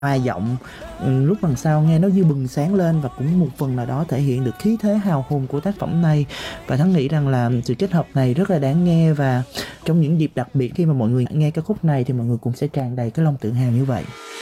Hòa giọng lúc đằng sau nghe nó như bừng sáng lên, và cũng một phần nào đó thể hiện được khí thế hào hùng của tác phẩm này. Và Thắng nghĩ rằng là sự kết hợp này rất là đáng nghe, và trong những dịp đặc biệt khi mà mọi người nghe ca khúc này thì mọi người cũng sẽ tràn đầy cái lòng tự hào như vậy.